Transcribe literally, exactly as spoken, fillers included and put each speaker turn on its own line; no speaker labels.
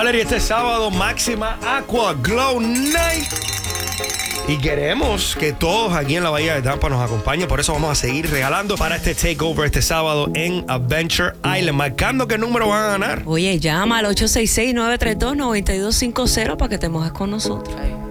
Valeria, este sábado máxima Aqua Glow Night. Y queremos que todos aquí en la Bahía de Tampa nos acompañen. Por eso vamos a seguir regalando para este takeover este sábado en Adventure Island. Marcando qué número van a ganar.
Oye, llama al ocho seis seis, nueve tres dos, nueve dos cinco cero para que te mojes con nosotros.